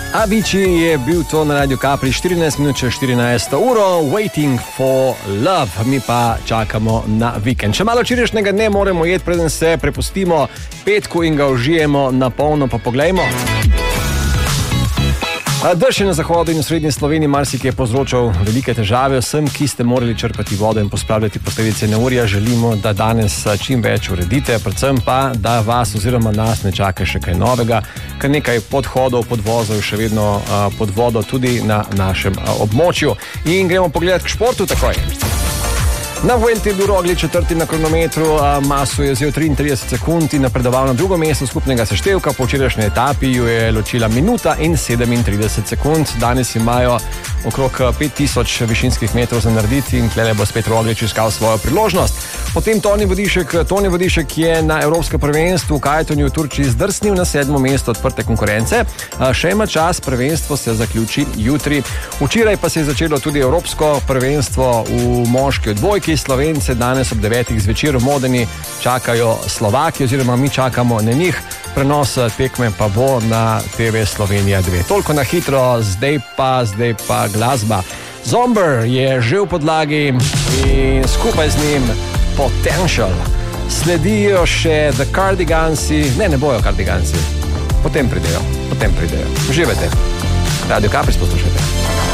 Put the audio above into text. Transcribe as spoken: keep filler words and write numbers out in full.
Avicii je bil to na Radio Capri štirinajst minut čez štirinajsto uro, Waiting for Love, mi pa čakamo na vikend. Če malo včerajšnjega dne moramo jeti, preden se prepustimo petku in ga užijemo na polno, pa poglejmo. Dež je na zahodu in v srednji Sloveniji marsikje povzročal velike težave. Vsem, ki ste morali črpati vodo in pospravljati posledice neurja, želimo, da danes čim več uredite, predvsem pa, da vas oziroma nas ne čaka še kaj novega, kar nekaj podhodov, podvozov še vedno pod vodo tudi na našem območju. In gremo pogledati k športu takoj. Na Vuelti je bil Roglič četrti na kronometru, maso je vzel triintrideset sekund in napredoval na drugo mesto skupnega seštevka. Po včerajšnji etapi ju je ločila minuta in sedemintrideset sekund. Danes imajo okrog pet tisoč višinskih metrov za narediti in tlele bo spet Roglič iskal svojo priložnost. Potem Toni Vodišek, Toni Vodišek je na Evropskem prvenstvu v Kajtonju v Turčiji zdrsnil na sedmo mesto odprte konkurence. Še ima čas, prvenstvo se zaključi jutri. Včeraj pa se je začelo tudi Evropsko prvenstvo v moški odbojki. Slovence danes ob devetih zvečer v Modeni čakajo Slovaki, oziroma mi čakamo na njih. Prenos tekme pa bo na T V Slovenija dve. Toliko na hitro, zdaj pa, zdaj pa glasba. Zomber je že v podlagi in skupaj z njim Potential. Sledijo še The Cardigansi, ne, ne bojo Cardigansi. Potem pridejo, potem pridejo. Uživajte. Radio Capri poslušajte.